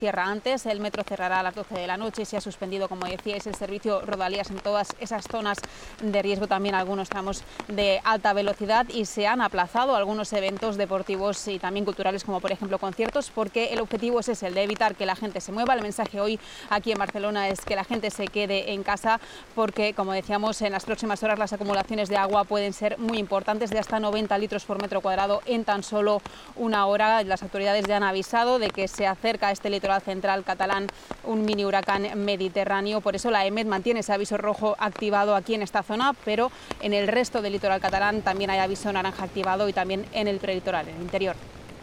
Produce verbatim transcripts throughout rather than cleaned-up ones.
cierra antes, el metro cerrará a las doce de la noche y se ha suspendido, como decíais, el servicio Rodalías en todas esas zonas de riesgo, también algunos tramos de alta velocidad, y se han aplazado algunos eventos deportivos y también culturales, como por ejemplo conciertos, porque el objetivo es ese, el de evitar que la gente se mueva. El mensaje hoy aquí en Barcelona es que la gente se quede en casa porque, como decíamos, en las próximas horas las acumulaciones de agua pueden ser muy importantes, de hasta noventa litros por metro cuadrado en tan solo una hora. Las autoridades ya han avisado de que se acerca a este litoral central catalán un mini huracán mediterráneo. Por eso la EMET mantiene ese aviso rojo activado aquí en esta zona, pero en el resto del litoral catalán también hay aviso naranja activado, y también en el prelitoral, en el interior.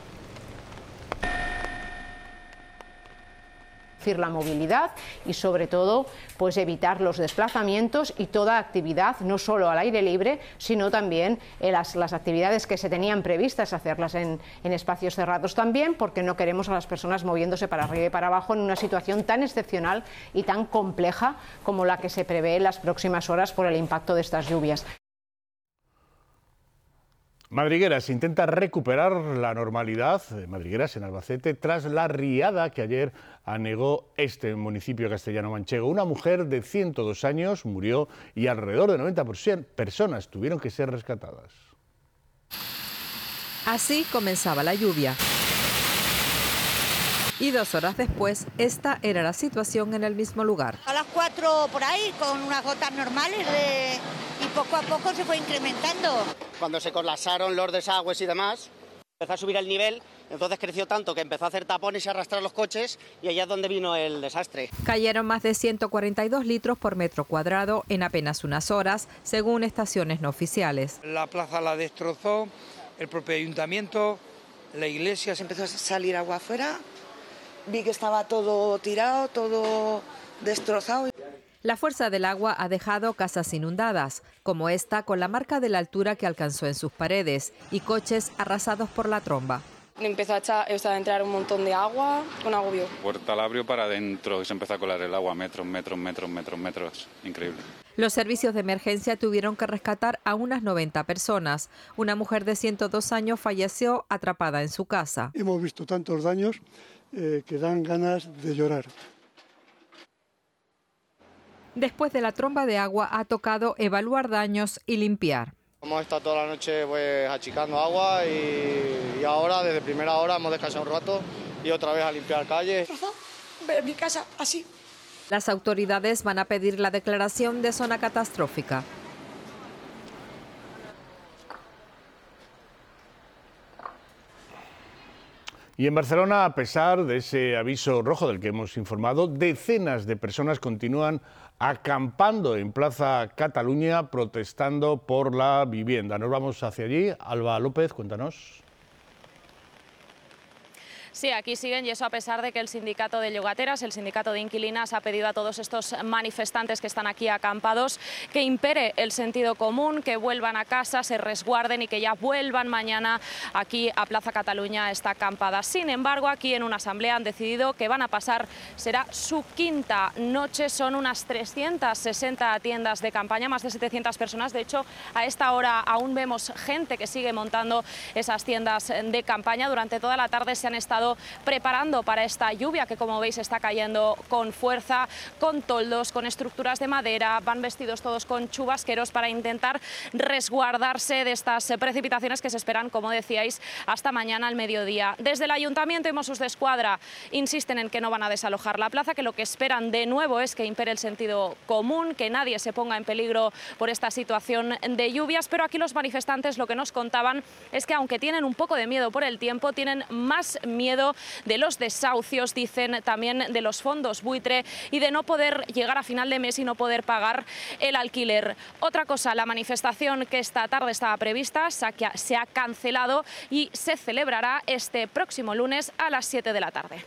La movilidad y sobre todo pues evitar los desplazamientos y toda actividad, no solo al aire libre, sino también eh, las, las actividades que se tenían previstas hacerlas en, en espacios cerrados también, porque no queremos a las personas moviéndose para arriba y para abajo en una situación tan excepcional y tan compleja como la que se prevé en las próximas horas por el impacto de estas lluvias. Madrigueras intenta recuperar la normalidad, Madrigueras en Albacete, tras la riada que ayer anegó este municipio castellano-manchego. Una mujer de ciento dos años murió y alrededor de noventa personas tuvieron que ser rescatadas. Así comenzaba la lluvia. Y dos horas después, esta era la situación en el mismo lugar. A las cuatro por ahí, con unas gotas normales de... y poco a poco se fue incrementando. Cuando se colapsaron los desagües y demás, empezó a subir el nivel, entonces creció tanto que empezó a hacer tapones y a arrastrar los coches, y allá es donde vino el desastre. Cayeron más de ciento cuarenta y dos litros por metro cuadrado en apenas unas horas, según estaciones no oficiales. La plaza la destrozó, el propio ayuntamiento, la iglesia. Se empezó a salir agua afuera, vi que estaba todo tirado, todo destrozado. La fuerza del agua ha dejado casas inundadas, como esta, con la marca de la altura que alcanzó en sus paredes, y coches arrasados por la tromba. Empezó a, echar, o sea, a entrar un montón de agua, un agobio. Puerta la abrió para adentro y se empezó a colar el agua, metros, metros, metros, metros, metros. Increíble. Los servicios de emergencia tuvieron que rescatar a unas noventa personas. Una mujer de ciento dos años falleció atrapada en su casa. Hemos visto tantos daños eh, que dan ganas de llorar. Después de la tromba de agua ha tocado evaluar daños y limpiar. Hemos estado toda la noche pues achicando agua y, y ahora desde primera hora hemos descansado un rato y otra vez a limpiar calles. Ver mi casa así. Las autoridades van a pedir la declaración de zona catastrófica. Y en Barcelona, a pesar de ese aviso rojo del que hemos informado, decenas de personas continúan acampando en Plaza Cataluña protestando por la vivienda. Nos vamos hacia allí. Alba López, cuéntanos. Sí, aquí siguen, y eso a pesar de que el sindicato de llogateras, el sindicato de inquilinas, ha pedido a todos estos manifestantes que están aquí acampados que impere el sentido común, que vuelvan a casa, se resguarden y que ya vuelvan mañana aquí a Plaza Cataluña, esta acampada. Sin embargo, aquí en una asamblea han decidido que van a pasar, será su quinta noche, son unas trescientas sesenta tiendas de campaña, más de setecientas personas. De hecho, a esta hora aún vemos gente que sigue montando esas tiendas de campaña. Durante toda la tarde se han estado preparando para esta lluvia que, como veis, está cayendo con fuerza, con toldos, con estructuras de madera. Van vestidos todos con chubasqueros para intentar resguardarse de estas precipitaciones que se esperan, como decíais, hasta mañana al mediodía. Desde el Ayuntamiento y Mossos d'Esquadra insisten en que no van a desalojar la plaza, que lo que esperan de nuevo es que impere el sentido común, que nadie se ponga en peligro por esta situación de lluvias. Pero aquí los manifestantes lo que nos contaban es que, aunque tienen un poco de miedo por el tiempo, tienen más miedo de los desahucios, dicen, también de los fondos buitre y de no poder llegar a final de mes y no poder pagar el alquiler. Otra cosa, la manifestación que esta tarde estaba prevista se ha cancelado y se celebrará este próximo lunes a las siete de la tarde.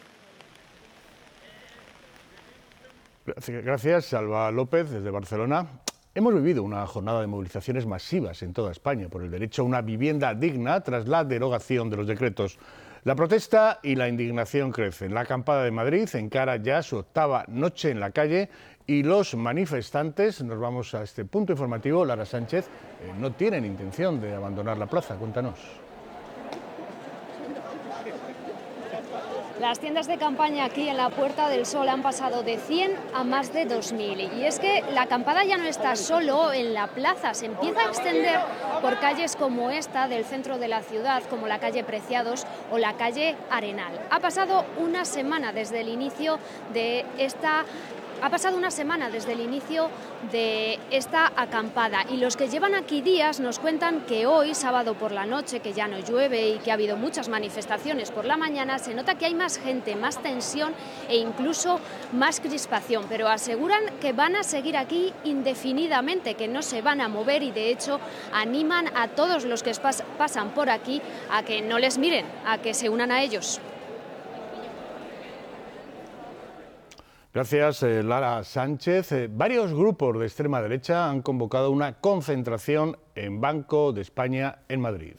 Gracias, Alba López, desde Barcelona. Hemos vivido una jornada de movilizaciones masivas en toda España por el derecho a una vivienda digna tras la derogación de los decretos. La protesta y la indignación crecen. La acampada de Madrid encara ya su octava noche en la calle y los manifestantes, nos vamos a este punto informativo, Lara Sánchez, eh, no tienen intención de abandonar la plaza. Cuéntanos. Las tiendas de campaña aquí en la Puerta del Sol han pasado de cien a más de dos mil. Y es que la acampada ya no está solo en la plaza, se empieza a extender por calles como esta del centro de la ciudad, como la calle Preciados o la calle Arenal. Ha pasado una semana desde el inicio de esta Ha pasado una semana desde el inicio de esta acampada y los que llevan aquí días nos cuentan que hoy, sábado por la noche, que ya no llueve y que ha habido muchas manifestaciones por la mañana, se nota que hay más gente, más tensión e incluso más crispación, pero aseguran que van a seguir aquí indefinidamente, que no se van a mover y de hecho animan a todos los que pas- pasan por aquí a que no les miren, a que se unan a ellos. Gracias, eh, Lara Sánchez. Eh, varios grupos de extrema derecha han convocado una concentración en Banco de España en Madrid.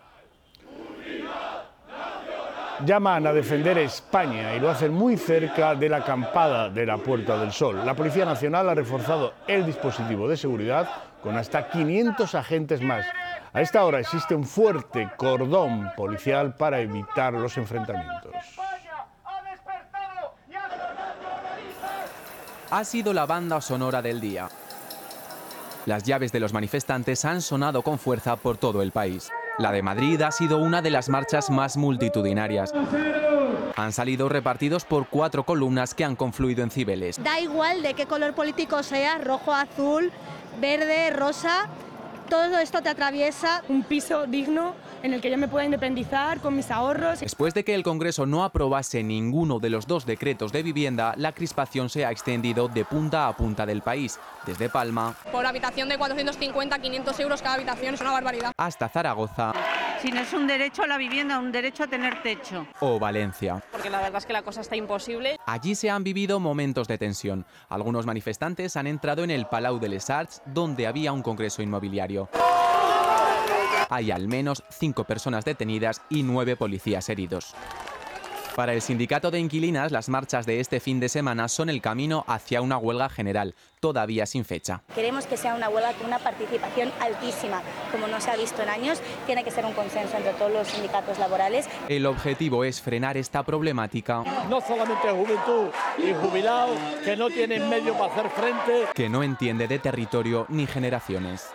Llaman a defender España y lo hacen muy cerca de la acampada de la Puerta del Sol. La Policía Nacional ha reforzado el dispositivo de seguridad con hasta quinientos agentes más. A esta hora existe un fuerte cordón policial para evitar los enfrentamientos. Ha sido la banda sonora del día. Las llaves de los manifestantes han sonado con fuerza por todo el país. La de Madrid ha sido una de las marchas más multitudinarias. Han salido repartidos por cuatro columnas que han confluido en Cibeles. Da igual de qué color político sea, rojo, azul, verde, rosa, todo esto te atraviesa. Un piso digno en el que yo me pueda independizar con mis ahorros. Después de que el Congreso no aprobase ninguno de los dos decretos de vivienda, la crispación se ha extendido de punta a punta del país, desde Palma, por habitación de cuatrocientos cincuenta a quinientos euros cada habitación, es una barbaridad, hasta Zaragoza. Si no es un derecho a la vivienda, un derecho a tener techo. O Valencia. Porque la verdad es que la cosa está imposible. Allí se han vivido momentos de tensión. Algunos manifestantes han entrado en el Palau de les Arts, donde había un congreso inmobiliario. Hay al menos cinco personas detenidas y nueve policías heridos. Para el sindicato de inquilinas, las marchas de este fin de semana son el camino hacia una huelga general, todavía sin fecha. Queremos que sea una huelga con una participación altísima, como no se ha visto en años. Tiene que ser un consenso entre todos los sindicatos laborales. El objetivo es frenar esta problemática. No solamente juventud y jubilados que no tienen medio para hacer frente. Que no entiende de territorio ni generaciones.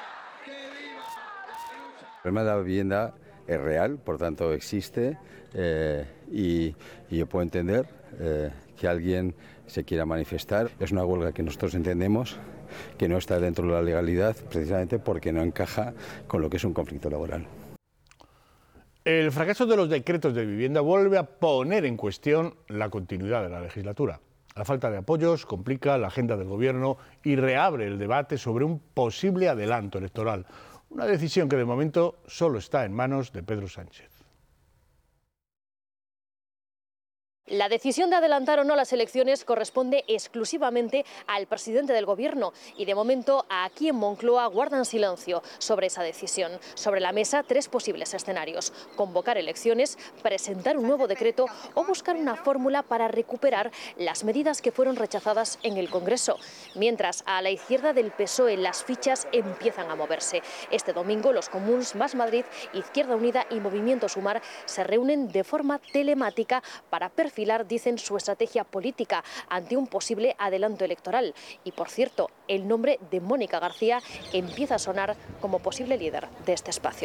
El problema de la vivienda es real, por tanto existe, eh, y, y yo puedo entender eh, que alguien se quiera manifestar. Es una huelga que nosotros entendemos que no está dentro de la legalidad, precisamente porque no encaja con lo que es un conflicto laboral. El fracaso de los decretos de vivienda vuelve a poner en cuestión la continuidad de la legislatura. La falta de apoyos complica la agenda del Gobierno y reabre el debate sobre un posible adelanto electoral. Una decisión que de momento solo está en manos de Pedro Sánchez. La decisión de adelantar o no las elecciones corresponde exclusivamente al presidente del Gobierno y de momento aquí en Moncloa guardan silencio sobre esa decisión. Sobre la mesa tres posibles escenarios: convocar elecciones, presentar un nuevo decreto o buscar una fórmula para recuperar las medidas que fueron rechazadas en el Congreso. Mientras a la izquierda del P S O E las fichas empiezan a moverse. Este domingo los Comuns, Más Madrid, Izquierda Unida y Movimiento Sumar se reúnen de forma telemática para perfilar, dicen, su estrategia política ante un posible adelanto electoral. Y por cierto, el nombre de Mónica García empieza a sonar como posible líder de este espacio.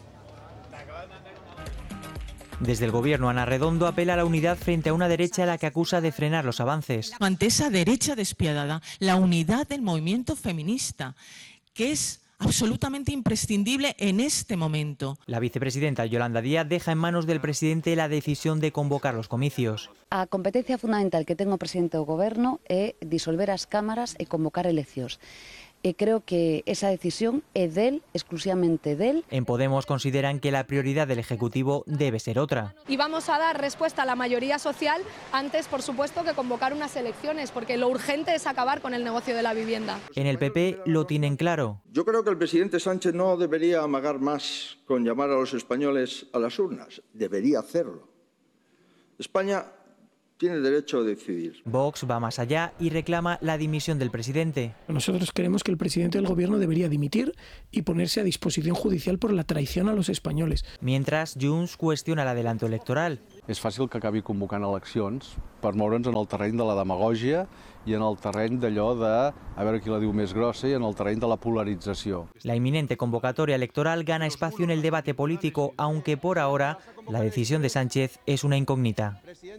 Desde el Gobierno, Ana Redondo apela a la unidad frente a una derecha a la que acusa de frenar los avances. Ante esa derecha despiadada, la unidad del movimiento feminista, que es absolutamente imprescindible en este momento. La vicepresidenta Yolanda Díaz deja en manos del presidente la decisión de convocar los comicios. A competencia fundamental que ten o presidente do Goberno é disolver as cámaras e convocar eleccións. E creo que esa decisión é del, exclusivamente del. En Podemos consideran que la prioridad del Ejecutivo debe ser otra. Y vamos a dar respuesta a la mayoría social antes, por supuesto, que convocar unas elecciones, porque lo urgente es acabar con el negocio de la vivienda. En el P P lo tienen claro. Yo creo que el presidente Sánchez no debería amagar más con llamar a los españoles a las urnas. Debería hacerlo. España tiene derecho a decidir. Vox va más allá y reclama la dimisión del presidente. Nosotros creemos que el presidente del Gobierno debería dimitir y ponerse a disposición judicial por la traición a los españoles. Mientras, Junts cuestiona el adelanto electoral. És fàcil que acabi convocant eleccions per moure'ns en el terreny de la demagògia i en el terreny d'allò de a veure qui la diu més grossa i en el terreny de la polarització. La inminente convocatoria electoral gana espacio en el debate político, aunque por ahora la decisión de Sánchez es una incógnita.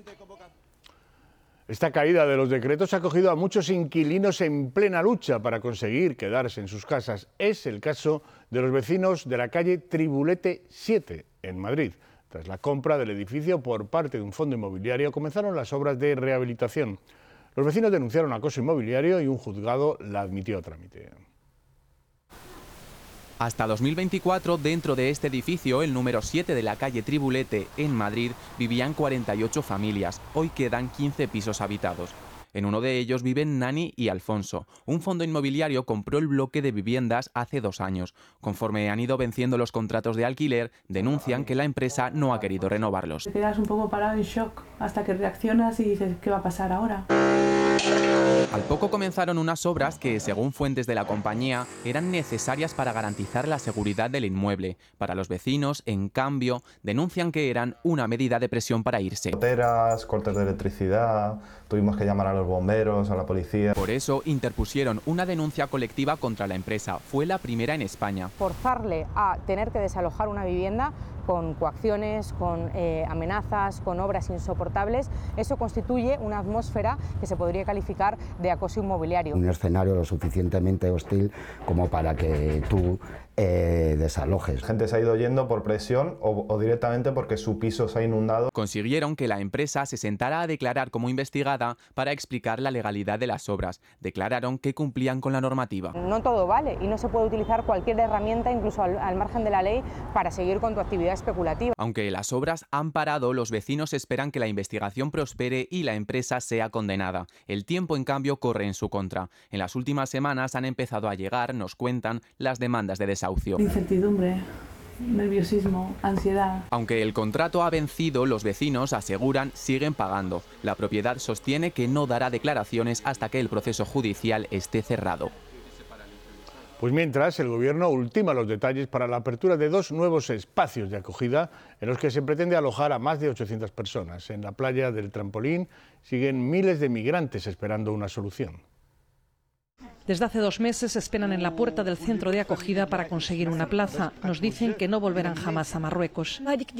Esta caída de los decretos ha cogido a muchos inquilinos en plena lucha para conseguir quedarse en sus casas. Es el caso de los vecinos de la calle Tribulete siete, en Madrid. Tras la compra del edificio por parte de un fondo inmobiliario, comenzaron las obras de rehabilitación. Los vecinos denunciaron acoso inmobiliario y un juzgado la admitió a trámite. Hasta dos mil veinticuatro, dentro de este edificio, el número siete de la calle Tribulete, en Madrid, vivían cuarenta y ocho familias. Hoy quedan quince pisos habitados. En uno de ellos viven Nani y Alfonso. Un fondo inmobiliario compró el bloque de viviendas hace dos años. Conforme han ido venciendo los contratos de alquiler, denuncian que la empresa no ha querido renovarlos. Te quedas un poco parado en shock hasta que reaccionas y dices, ¿qué va a pasar ahora? Al poco comenzaron unas obras que, según fuentes de la compañía, eran necesarias para garantizar la seguridad del inmueble. Para los vecinos, en cambio, denuncian que eran una medida de presión para irse. Goteras, cortes de electricidad, tuvimos que llamar a los bomberos, a la policía. Por eso interpusieron una denuncia colectiva contra la empresa. Fue la primera en España. Forzarle a tener que desalojar una vivienda con coacciones, con eh, amenazas, con obras insoportables, eso constituye una atmósfera que se podría calificar de acoso inmobiliario. Un escenario lo suficientemente hostil como para que tú eh, desalojes. La gente se ha ido yendo por presión o, o directamente porque su piso se ha inundado. Consiguieron que la empresa se sentara a declarar como investigada para explicar la legalidad de las obras. Declararon que cumplían con la normativa. No todo vale y no se puede utilizar cualquier herramienta, incluso al, al margen de la ley, para seguir con tu actividad especulativa. Aunque las obras han parado, los vecinos esperan que la investigación prospere y la empresa sea condenada. El tiempo, en cambio, corre en su contra. En las últimas semanas han empezado a llegar, nos cuentan, las demandas de desahucio. Incertidumbre, nerviosismo, ansiedad. Aunque el contrato ha vencido, los vecinos aseguran siguen pagando. La propiedad sostiene que no dará declaraciones hasta que el proceso judicial esté cerrado. Pues mientras, el Gobierno ultima los detalles para la apertura de dos nuevos espacios de acogida en los que se pretende alojar a más de ochocientas personas. En la playa del Trampolín siguen miles de migrantes esperando una solución. Desde hace dos meses esperan en la puerta del centro de acogida para conseguir una plaza. Nos dicen que no volverán jamás a Marruecos.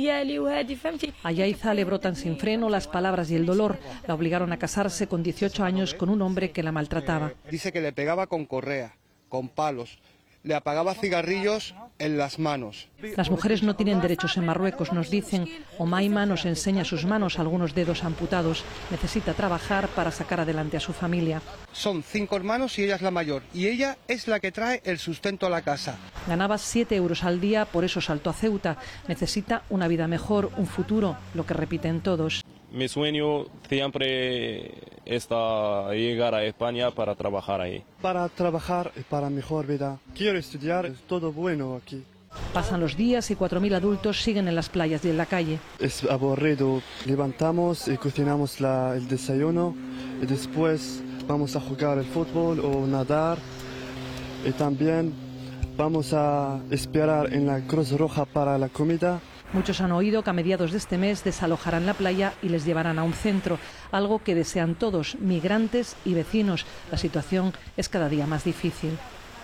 A Yaiza le brotan sin freno las palabras y el dolor. La obligaron a casarse con dieciocho años con un hombre que la maltrataba. Dice que le pegaba con correa, con palos, le apagaba cigarrillos en las manos. Las mujeres no tienen derechos en Marruecos, nos dicen. Omaima nos enseña sus manos, algunos dedos amputados. Necesita trabajar para sacar adelante a su familia. Son cinco hermanos y ella es la mayor. Y ella es la que trae el sustento a la casa. Ganaba siete euros al día, por eso saltó a Ceuta. Necesita una vida mejor, un futuro, lo que repiten todos. Mi sueño siempre está llegar a España para trabajar ahí. Para trabajar y para mejor vida. Quiero estudiar, es todo bueno aquí. Pasan los días y cuatro mil adultos siguen en las playas y en la calle. Es aburrido. Levantamos y cocinamos la, el desayuno y después vamos a jugar el fútbol o nadar. Y también vamos a esperar en la Cruz Roja para la comida. Muchos han oído que a mediados de este mes desalojarán la playa y les llevarán a un centro, algo que desean todos, migrantes y vecinos. La situación es cada día más difícil.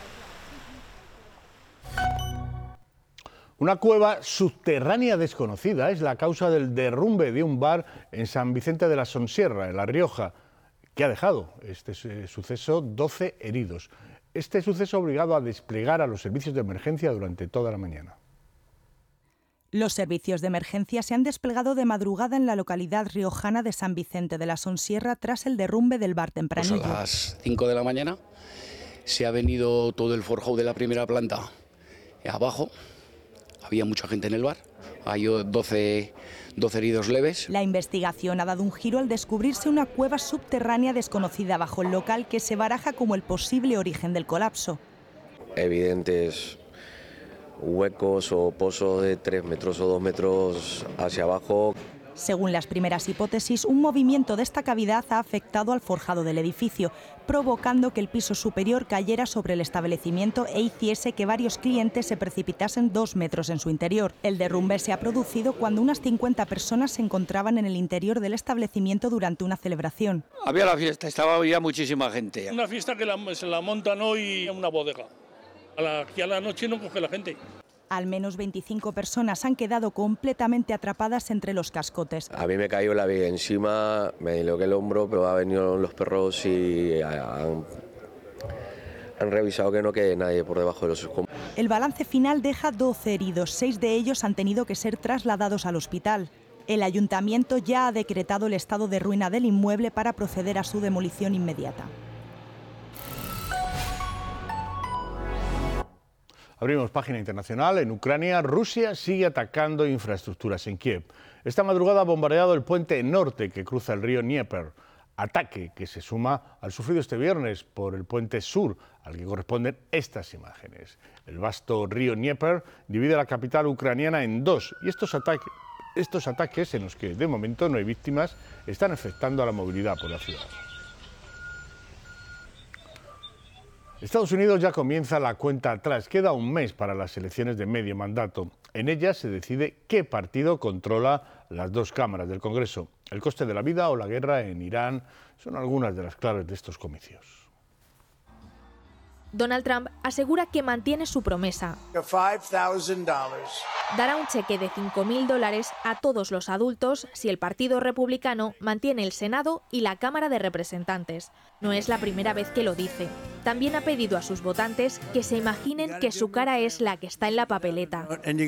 Una cueva subterránea desconocida es la causa del derrumbe de un bar en San Vicente de la Sonsierra, en La Rioja, que ha dejado este suceso doce heridos. Este suceso ha obligado a desplegar a los servicios de emergencia durante toda la mañana. Los servicios de emergencia se han desplegado de madrugada en la localidad riojana de San Vicente de la Sonsierra tras el derrumbe del bar Tempranillo. Pues a las cinco de la mañana se ha venido todo el forjado de la primera planta abajo. Había mucha gente en el bar, hay doce, doce heridos leves. La investigación ha dado un giro al descubrirse una cueva subterránea desconocida bajo el local que se baraja como el posible origen del colapso. Evidentes huecos o pozos de tres metros o dos metros hacia abajo. Según las primeras hipótesis, un movimiento de esta cavidad ha afectado al forjado del edificio, provocando que el piso superior cayera sobre el establecimiento e hiciese que varios clientes se precipitasen dos metros en su interior. El derrumbe se ha producido cuando unas cincuenta personas se encontraban en el interior del establecimiento durante una celebración. Había la fiesta, estaba ya muchísima gente. Una fiesta que la, se la montan hoy en una bodega. A la, aquí a la noche no coge la gente. Al menos veinticinco personas han quedado completamente atrapadas entre los cascotes. A mí me cayó la viga encima, me disloqué el hombro, pero han venido los perros y han, han revisado que no quede nadie por debajo de los escombros. El balance final deja doce heridos, seis de ellos han tenido que ser trasladados al hospital. El ayuntamiento ya ha decretado el estado de ruina del inmueble para proceder a su demolición inmediata. Abrimos página internacional. En Ucrania, Rusia sigue atacando infraestructuras en Kiev. Esta madrugada ha bombardeado el puente norte que cruza el río Dnieper. Ataque que se suma al sufrido este viernes por el puente sur, al que corresponden estas imágenes. El vasto río Dnieper divide la capital ucraniana en dos y estos ataques, estos ataques, en los que de momento no hay víctimas, están afectando a la movilidad por la ciudad. Estados Unidos ya comienza la cuenta atrás. Queda un mes para las elecciones de medio mandato. En ellas se decide qué partido controla las dos cámaras del Congreso. El coste de la vida o la guerra en Irán son algunas de las claves de estos comicios. Donald Trump asegura que mantiene su promesa. Dará un cheque de cinco mil dólares a todos los adultos si el Partido Republicano mantiene el Senado y la Cámara de Representantes. No es la primera vez que lo dice. También ha pedido a sus votantes que se imaginen que su cara es la que está en la papeleta.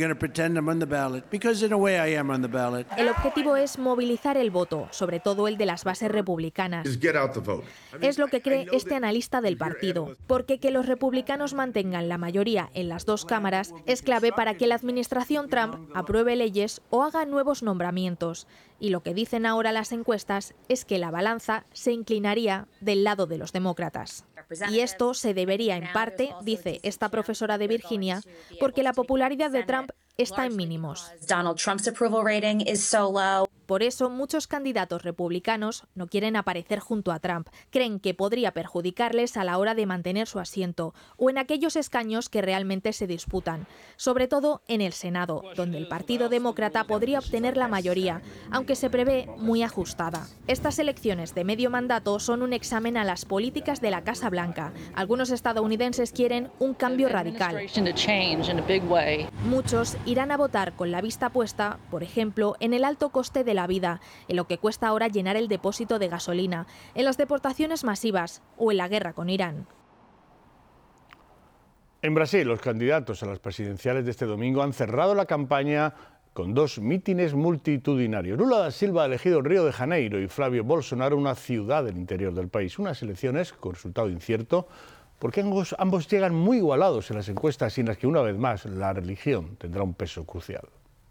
El objetivo es movilizar el voto, sobre todo el de las bases republicanas. Es lo que cree este analista del partido, porque que los republicanos mantengan la mayoría en las dos cámaras es clave para que la administración Trump apruebe leyes o haga nuevos nombramientos. Y lo que dicen ahora las encuestas es que la balanza se inclinaría del lado de los demócratas. Y esto se debería en parte, dice esta profesora de Virginia, porque la popularidad de Trump está en mínimos. Por eso, muchos candidatos republicanos no quieren aparecer junto a Trump. Creen que podría perjudicarles a la hora de mantener su asiento o en aquellos escaños que realmente se disputan, sobre todo en el Senado, donde el Partido Demócrata podría obtener la mayoría, aunque se prevé muy ajustada. Estas elecciones de medio mandato son un examen a las políticas de la Casa Blanca. Algunos estadounidenses quieren un cambio radical. Muchos irán a votar con la vista puesta, por ejemplo, en el alto coste de la vida, en lo que cuesta ahora llenar el depósito de gasolina, en las deportaciones masivas o en la guerra con Irán. En Brasil, los candidatos a las presidenciales de este domingo han cerrado la campaña con dos mítines multitudinarios. Lula da Silva ha elegido Río de Janeiro y Flavio Bolsonaro una ciudad del interior del país. Unas elecciones con resultado incierto, porque ambos, ambos llegan muy igualados en las encuestas y en las que, una vez más, la religión tendrá un peso crucial.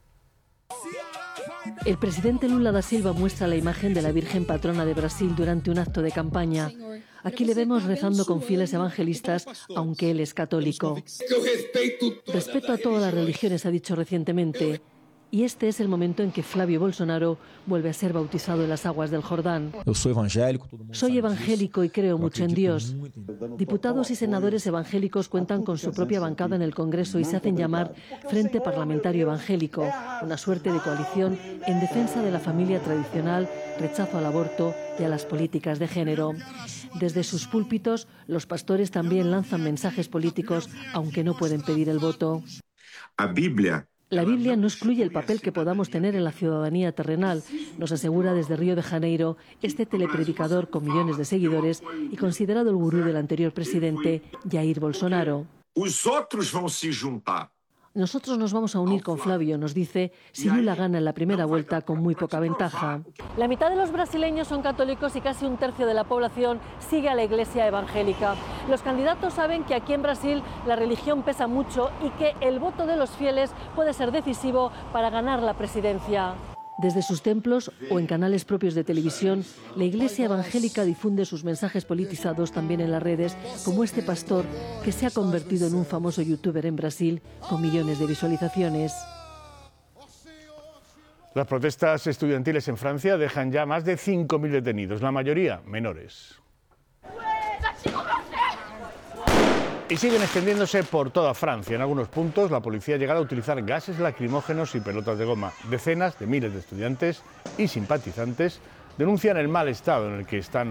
El presidente Lula da Silva muestra la imagen de la Virgen Patrona de Brasil durante un acto de campaña. Aquí le vemos rezando con fieles evangelistas, aunque él es católico. Respeto a todas las religiones, ha dicho recientemente. Y este es el momento en que Flavio Bolsonaro vuelve a ser bautizado en las aguas del Jordán. Soy evangélico y creo mucho en Dios. Diputados y senadores evangélicos cuentan con su propia bancada en el Congreso y se hacen llamar Frente Parlamentario Evangélico, una suerte de coalición en defensa de la familia tradicional, rechazo al aborto y a las políticas de género. Desde sus púlpitos, los pastores también lanzan mensajes políticos, aunque no pueden pedir el voto. La Biblia La Biblia no excluye el papel que podamos tener en la ciudadanía terrenal, nos asegura desde Río de Janeiro este telepredicador con millones de seguidores y considerado el gurú del anterior presidente, Jair Bolsonaro. Os outros vão se juntar. Nosotros nos vamos a unir con Flavio, nos dice, si Lula gana en la primera vuelta con muy poca ventaja. La mitad de los brasileños son católicos y casi un tercio de la población sigue a la iglesia evangélica. Los candidatos saben que aquí en Brasil la religión pesa mucho y que el voto de los fieles puede ser decisivo para ganar la presidencia. Desde sus templos o en canales propios de televisión, la Iglesia evangélica difunde sus mensajes politizados también en las redes, como este pastor que se ha convertido en un famoso youtuber en Brasil con millones de visualizaciones. Las protestas estudiantiles en Francia dejan ya más de cinco mil detenidos, la mayoría menores. Y siguen extendiéndose por toda Francia. En algunos puntos la policía ha llegado a utilizar gases lacrimógenos y pelotas de goma. Decenas de miles de estudiantes y simpatizantes denuncian el mal estado en el que están